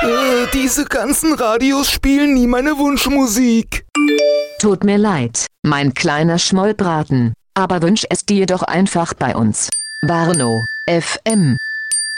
Diese ganzen Radios spielen nie meine Wunschmusik. Tut mir leid, mein kleiner Schmollbraten, aber wünsch es dir doch einfach bei uns. Warnow FM